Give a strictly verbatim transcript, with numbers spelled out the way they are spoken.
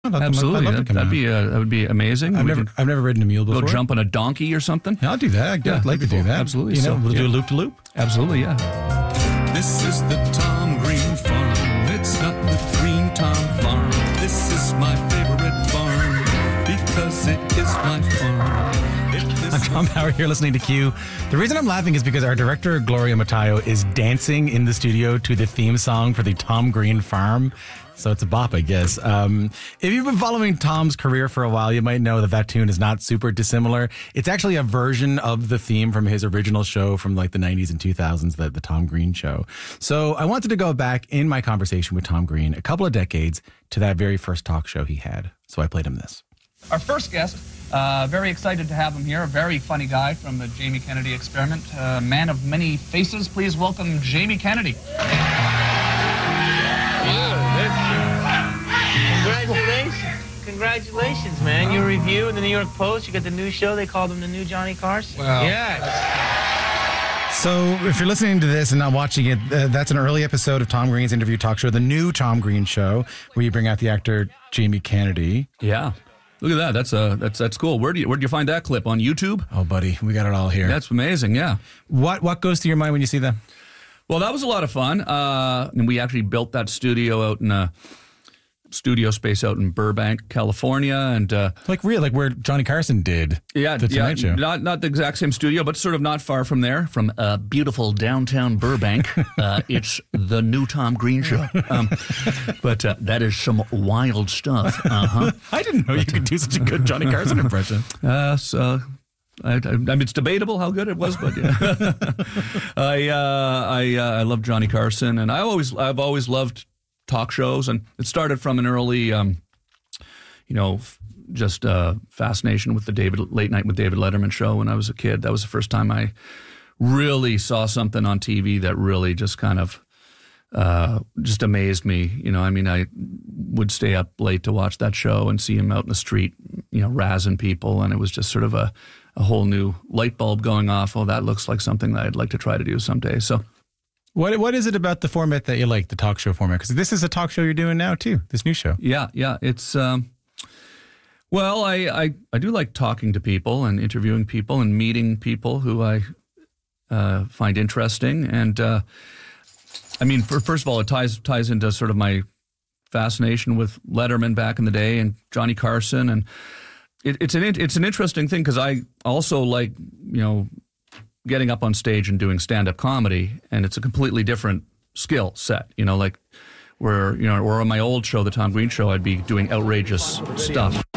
I'd love Absolutely, to, I'd love that, to come that'd out. be uh, that would be amazing. I've We never, could I've never ridden a mule before. go jump on a donkey or something. Yeah, I'll do that. I'd, Yeah, I'd like to that'd be do cool. that. Absolutely. You know, So, we'll do yeah. a loop to loop. Absolutely, yeah. This is the Tom Green Farm. It's not the Green Tom Farm. This is my favorite farm because it is my farm. I'm Tom Howard here listening to Q. The reason I'm laughing is because our director, Gloria Matayo, is dancing in the studio to the theme song for the Tom Green Farm. So it's a bop, I guess. Um, if you've been following Tom's career for a while, you might know that that tune is not super dissimilar. It's actually a version of the theme from his original show from like the nineties and two thousands, the, the Tom Green Show. So I wanted to go back in my conversation with Tom Green a couple of decades to that very first talk show he had. So I played him this. Our first guest, uh, very excited to have him here, a very funny guy from the Jamie Kennedy Experiment, a man of many faces. Please welcome Jamie Kennedy. Congratulations. Congratulations, man. Your review in the New York Post, you got the new show, they called him the new Johnny Carson. Wow. Yeah. So if you're listening to this and not watching it, uh, that's an early episode of Tom Green's interview talk show, the new Tom Green Show, where you bring out the actor Jamie Kennedy. Yeah. Look at that. That's uh, that's that's cool. Where do you where do you find that clip on YouTube? Oh, buddy, we got it all here. That's amazing. Yeah. What what goes through your mind when you see that? Well, that was a lot of fun. Uh, and we actually built that studio out in a studio space out in Burbank, California, and uh, Like real, like where Johnny Carson did yeah, the yeah, Tonight Show. not not the exact same studio, but sort of not far from there, from uh, beautiful downtown Burbank. uh, it's the new Tom Green Show. Um, but uh, that is some wild stuff. Uh huh. I didn't know you could do such a good Johnny Carson impression. Uh, so. I, I, I mean, it's debatable how good it was, but yeah. I uh, I uh, I love Johnny Carson, and I always I've always loved talk shows, and it started from an early, um, you know, f- just uh, fascination with the David Late Night with David Letterman show when I was a kid. That was the first time I really saw something on T V that really just kind of uh, just amazed me. You know, I mean, I would stay up late to watch that show and see him out in the street, you know, razzing people, and it was just sort of a a whole new light bulb going off. Oh, that looks like something that I'd like to try to do someday. So, What what is it about the format that you like, the talk show format? Because this is a talk show you're doing now too. This new show. yeah, yeah, it's um, well, I, I I do like talking to people and interviewing people and meeting people who I uh, find interesting. And uh, I mean, for, first of all, it ties ties into sort of my fascination with Letterman back in the day and Johnny Carson, and it, it's an it's an interesting thing because I also like, you know, getting up on stage and doing stand-up comedy, and it's a completely different skill set, you know, like where, you know, or on my old show, the Tom Green Show, I'd be doing outrageous stuff.